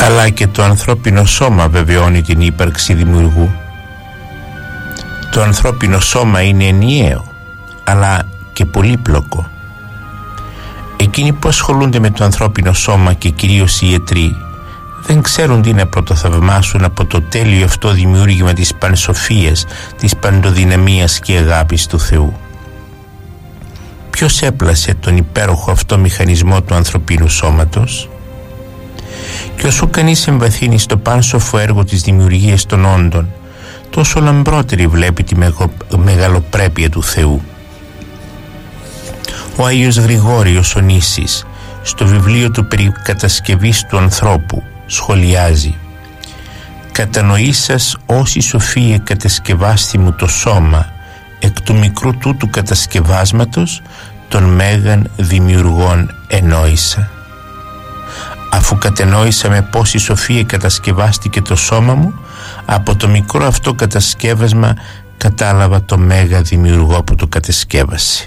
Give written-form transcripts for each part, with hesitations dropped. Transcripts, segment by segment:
αλλά και το ανθρώπινο σώμα βεβαιώνει την ύπαρξη δημιουργού. Το ανθρώπινο σώμα είναι ενιαίο, αλλά και πολύπλοκο. Εκείνοι που ασχολούνται με το ανθρώπινο σώμα και κυρίως οι ιατροί δεν ξέρουν τι να πρωτοθαυμάσουν από το τέλειο αυτό δημιούργημα της πανσοφίας, της παντοδυναμίας και αγάπης του Θεού. Ποιος έπλασε τον υπέροχο αυτό μηχανισμό του ανθρωπίνου σώματος? Και όσο κανείς εμβαθύνει στο πάνσοφο έργο της δημιουργίας των όντων, τόσο λαμπρότερη βλέπει τη μεγαλοπρέπεια του Θεού. Ο Άγιος Γρηγόριος ο Νήσης στο βιβλίο του περί κατασκευής του ανθρώπου σχολιάζει: «Κατανοήσας όσοι σοφοί κατασκευάστη μου το σώμα, εκ του μικρού τούτου κατασκευάσματος των μέγαν δημιουργών ενόησα». Αφού κατενόησα με πόση σοφία κατασκευάστηκε το σώμα μου, από το μικρό αυτό κατασκεύασμα κατάλαβα το μέγα δημιουργό που το κατασκεύασε.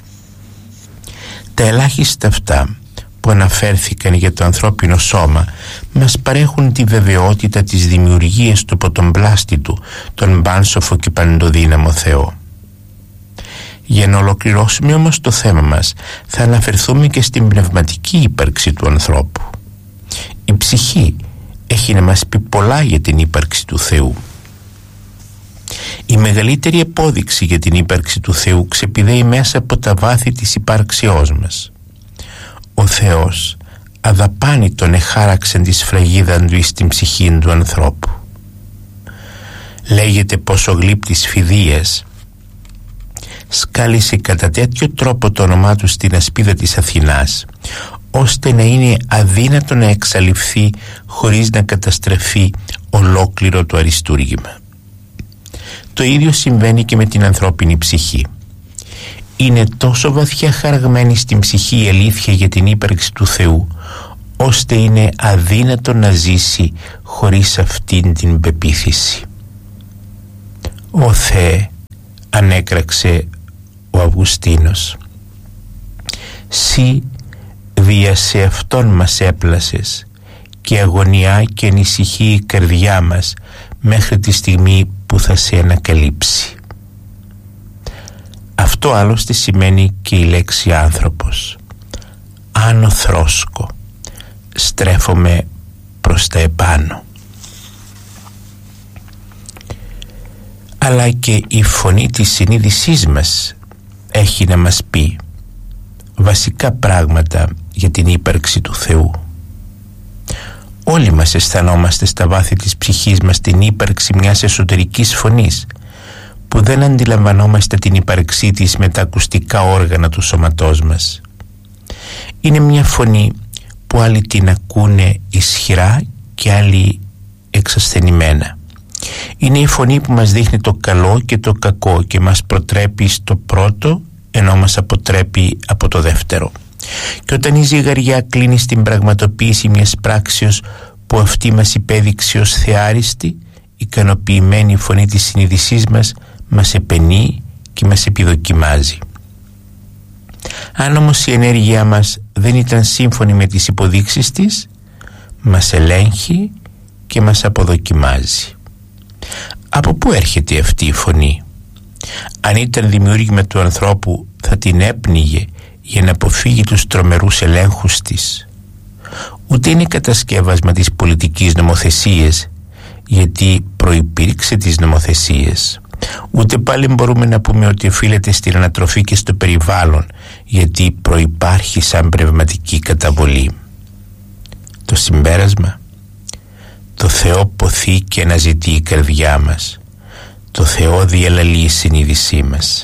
Τα ελάχιστα αυτά που αναφέρθηκαν για το ανθρώπινο σώμα μας παρέχουν τη βεβαιότητα της δημιουργίας του από τον πλάστη του, τον πάνσοφο και παντοδύναμο Θεό. Για να ολοκληρώσουμε όμως το θέμα μας, θα αναφερθούμε και στην πνευματική ύπαρξη του ανθρώπου. Η ψυχή έχει να μας πει πολλά για την ύπαρξη του Θεού. Η μεγαλύτερη απόδειξη για την ύπαρξη του Θεού ξεπηδάει μέσα από τα βάθη της υπάρξεώς μας. Ο Θεός αδαπάνητον εχάραξεν τη σφραγίδα του εις την ψυχή του ανθρώπου. Λέγεται πως ο γλύπτης Φιδίας σκάλισε κατά τέτοιο τρόπο το όνομά του στην ασπίδα της Αθηνάς, ώστε να είναι αδύνατο να εξαλειφθεί χωρίς να καταστρεφεί ολόκληρο το αριστούργημα. Το ίδιο συμβαίνει και με την ανθρώπινη ψυχή. Είναι τόσο βαθιά χαραγμένη στην ψυχή η αλήθεια για την ύπαρξη του Θεού, ώστε είναι αδύνατο να ζήσει χωρίς αυτήν την πεποίθηση. «Ω Θεέ», ανέκραξε ο Αυγουστίνος, «Συ δια σε αυτόν μας έπλασες και αγωνιά και ανησυχεί η καρδιά μας μέχρι τη στιγμή που θα σε ανακαλύψει». Αυτό άλλωστε σημαίνει και η λέξη άνθρωπος. Άνω θρόσκο, στρέφομαι προς τα επάνω. Αλλά και η φωνή της συνείδησής μας έχει να μας πει βασικά πράγματα για την ύπαρξη του Θεού. Όλοι μας αισθανόμαστε στα βάθη της ψυχής μας την ύπαρξη μιας εσωτερικής φωνής που δεν αντιλαμβανόμαστε την ύπαρξή της με τα ακουστικά όργανα του σώματός μας. Είναι μια φωνή που άλλοι την ακούνε ισχυρά και άλλοι εξασθενημένα. Είναι η φωνή που μας δείχνει το καλό και το κακό και μας προτρέπει στο πρώτο ενώ μας αποτρέπει από το δεύτερο. Και όταν η ζυγαριά κλείνει στην πραγματοποίηση μιας πράξεως που αυτή μας υπέδειξε ως θεάριστη, ικανοποιημένη η φωνή της συνείδησής μας επενεί και μας επιδοκιμάζει. Αν όμως η ενέργειά μας δεν ήταν σύμφωνη με τις υποδείξεις της, μας ελέγχει και μας αποδοκιμάζει. Από πού έρχεται αυτή η φωνή? Αν ήταν δημιούργημα του ανθρώπου, θα την έπνιγε για να αποφύγει τους τρομερούς ελέγχους της. Ούτε είναι κατασκεύασμα της πολιτικής νομοθεσίας, γιατί προϋπήρξε τις νομοθεσίες. Ούτε πάλι μπορούμε να πούμε ότι οφείλεται στην ανατροφή και στο περιβάλλον, γιατί προϋπάρχει σαν πνευματική καταβολή. Το συμπέρασμα: το Θεό ποθεί και αναζητεί η καρδιά μας. Το Θεό διαλαλεί η συνείδησή μας.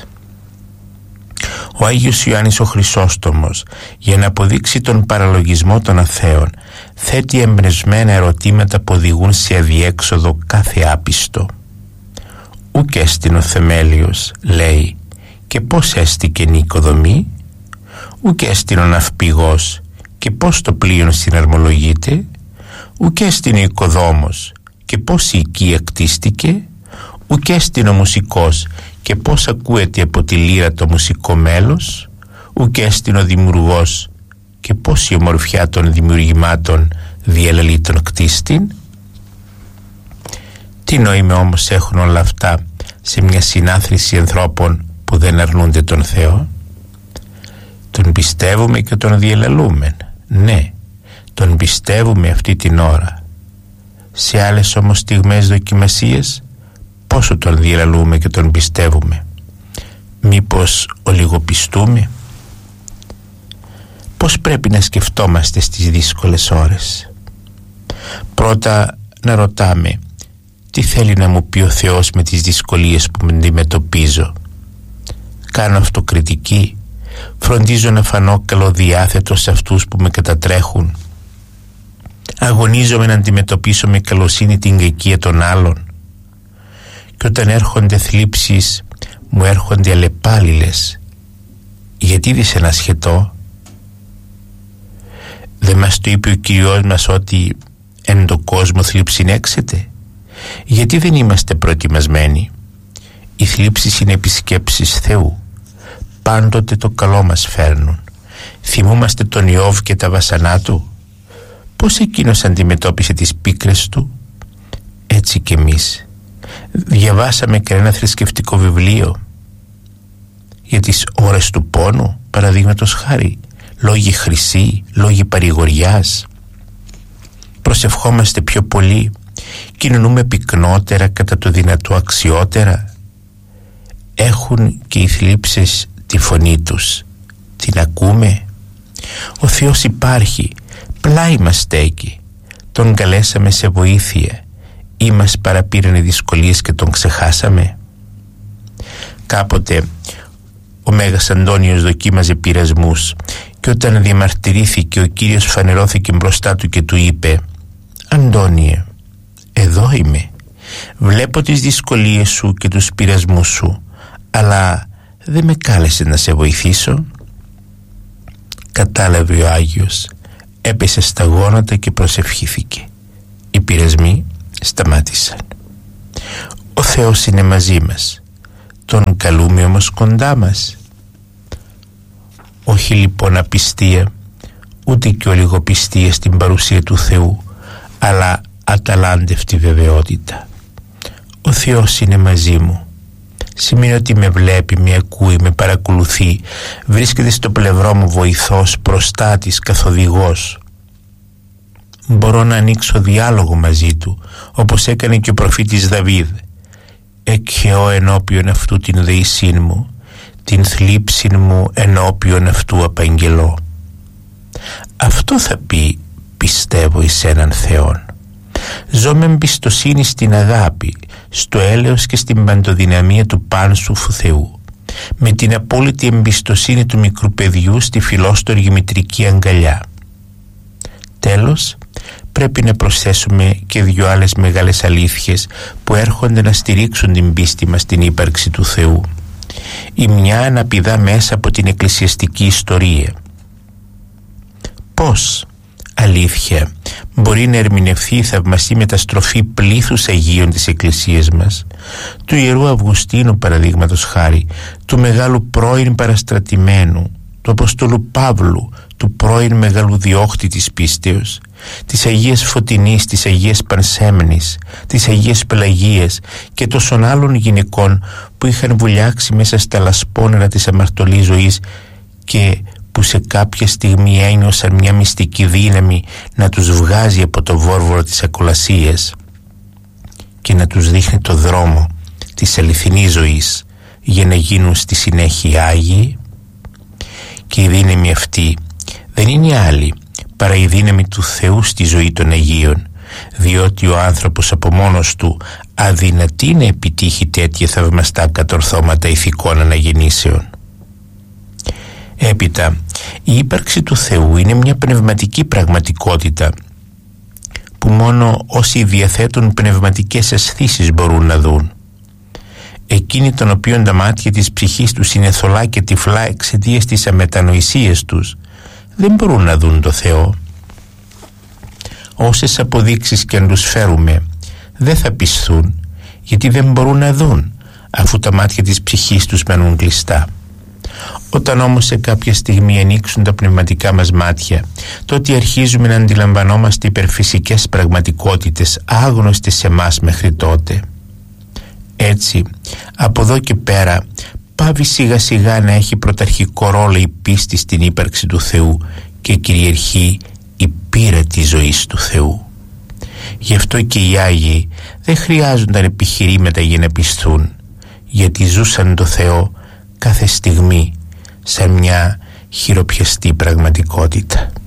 Ο Άγιος Ιωάννης ο Χρυσόστομος, για να αποδείξει τον παραλογισμό των αθέων, θέτει εμπνευσμένα ερωτήματα που οδηγούν σε αδιέξοδο κάθε άπιστο. «Ουκ έστιν ο θεμέλιος», λέει, «και πώς έστηκε η οικοδομή? Ουκ έστιν ο ναυπηγός, και πώς το πλοίον συναρμολογείται? Ουκ έστιν ο οικοδόμος, και πώς η οικία κτίστηκε? Ουκ έστιν ο μουσικός, και πώς ακούεται από τη λύρα το μουσικό μέλος? Ουκ έστιν ο δημιουργός, και πώς η ομορφιά των δημιουργημάτων διαλαλεί τον κτίστην. Τι νόημα όμως έχουν όλα αυτά σε μια συνάθρηση ανθρώπων που δεν αρνούνται τον Θεό? Τον πιστεύουμε και τον διαλαλούμε, ναι, τον πιστεύουμε αυτή την ώρα. Σε άλλες όμως στιγμές δοκιμασίας πόσο τον διαλαλούμε και τον πιστεύουμε? Μήπως ολιγοπιστούμε? Πώς πρέπει να σκεφτόμαστε στις δύσκολες ώρες? Πρώτα να ρωτάμε τι θέλει να μου πει ο Θεός με τις δυσκολίες που με αντιμετωπίζω. Κάνω αυτοκριτική, φροντίζω να φανώ καλοδιάθετος σε αυτούς που με κατατρέχουν. Αγωνίζομαι να αντιμετωπίσω με καλοσύνη την κακία των άλλων. Και όταν έρχονται θλίψεις μου έρχονται αλλεπάλληλες. Γιατί δεν σε ανασχετώ? Δεν μας το είπε ο Κυριός μας ότι εν το κόσμο θλίψινέξετε? Γιατί δεν είμαστε προετοιμασμένοι? Οι θλίψεις είναι επισκέψεις Θεού. Πάντοτε το καλό μας φέρνουν. Θυμούμαστε τον Ιώβ και τα βασανά του. Πώς εκείνος αντιμετώπισε τις πίκρες του? Έτσι κι εμείς. Διαβάσαμε κανένα θρησκευτικό βιβλίο για τις ώρες του πόνου, παραδείγματος χάρη? Λόγοι χρυσή, λόγοι παρηγοριάς? Προσευχόμαστε πιο πολύ? Κοινωνούμε πυκνότερα, κατά το δυνατό αξιότερα? Έχουν και οι θλίψεις τη φωνή τους? Την ακούμε? Ο Θεός υπάρχει, πλάι μας στέκει. Τον καλέσαμε σε βοήθεια ή μας παραπήραν οι δυσκολίες και τον ξεχάσαμε? Κάποτε ο Μέγας Αντώνιος δοκίμαζε πειρασμούς και όταν διαμαρτυρήθηκε ο Κύριος φανερώθηκε μπροστά του και του είπε: «Αντώνιε, εδώ είμαι. Βλέπω τις δυσκολίες σου και τους πειρασμούς σου, αλλά δεν με κάλεσε να σε βοηθήσω». Κατάλαβε ο Άγιος, έπεσε στα γόνατα και προσευχήθηκε. Οι πειρασμοί σταμάτησαν. Ο Θεός είναι μαζί μας. Τον καλούμε όμως κοντά μας. Όχι λοιπόν απιστία, ούτε και ολιγοπιστία στην παρουσία του Θεού, αλλά αταλάντευτη βεβαιότητα. Ο Θεός είναι μαζί μου. Σημαίνει ότι με βλέπει, με ακούει, με παρακολουθεί, βρίσκεται στο πλευρό μου βοηθός, προστάτης, καθοδηγός. Μπορώ να ανοίξω διάλογο μαζί του, όπως έκανε και ο προφήτης Δαβίδ. «Εκχεώ ενώπιον αυτού την δεησήν μου, την θλίψην μου ενώπιον αυτού απαγγελώ». Αυτό θα πει πιστεύω εις έναν Θεόν. Ζω με εμπιστοσύνη στην αγάπη, στο έλεος και στην παντοδυναμία του πάνσουφου Θεού, με την απόλυτη εμπιστοσύνη του μικρού παιδιού στη φιλόστοργη μητρική αγκαλιά. Τέλος, πρέπει να προσθέσουμε και δύο άλλες μεγάλες αλήθειες που έρχονται να στηρίξουν την πίστη μας στην ύπαρξη του Θεού. Η μια αναπηδά μέσα από την εκκλησιαστική ιστορία. Πώς, αλήθεια, μπορεί να ερμηνευθεί η θαυμαστή μεταστροφή πλήθους Αγίων της Εκκλησίας μας, του Ιερού Αυγουστίνου παραδείγματος χάρη, του μεγάλου πρώην παραστρατημένου, του Αποστόλου Παύλου, του πρώην μεγάλου διώχτη της πίστεως, της Αγίας Φωτεινής, της Αγίας Πανσέμνης, της Αγίας Πελαγίας και τόσων άλλων γυναικών που είχαν βουλιάξει μέσα στα λασπόνερα της αμαρτωλής ζωής και που σε κάποια στιγμή ένιωσαν μια μυστική δύναμη να τους βγάζει από το βόρβορο της ακολασίας και να τους δείχνει το δρόμο της αληθινής ζωής για να γίνουν στη συνέχεια Άγιοι. Και η δύναμη αυτή δεν είναι άλλη παρά η δύναμη του Θεού στη ζωή των Αγίων, διότι ο άνθρωπος από μόνος του αδυνατεί να επιτύχει τέτοια θαυμαστά κατορθώματα ηθικών αναγεννήσεων. Έπειτα, η ύπαρξη του Θεού είναι μια πνευματική πραγματικότητα που μόνο όσοι διαθέτουν πνευματικές αισθήσεις μπορούν να δουν. Εκείνοι των οποίων τα μάτια της ψυχής τους είναι θολά και τυφλά εξαιτίας της αμετανοησίας τους, δεν μπορούν να δουν το Θεό. Όσες αποδείξεις και αν τους φέρουμε, δεν θα πισθούν, γιατί δεν μπορούν να δουν, αφού τα μάτια της ψυχής τους μένουν κλειστά. Όταν όμως σε κάποια στιγμή ανοίξουν τα πνευματικά μας μάτια, τότε αρχίζουμε να αντιλαμβανόμαστε υπερφυσικές πραγματικότητες άγνωστες σε εμάς μέχρι τότε. Έτσι, από εδώ και πέρα πάβει σιγά σιγά να έχει πρωταρχικό ρόλο η πίστη στην ύπαρξη του Θεού και κυριαρχεί η πείρα της ζωής του Θεού. Γι' αυτό και οι Άγιοι δεν χρειάζονταν επιχειρήματα για να πιστούν, γιατί ζούσαν το Θεό κάθε στιγμή σαν μια χειροπιαστή πραγματικότητα.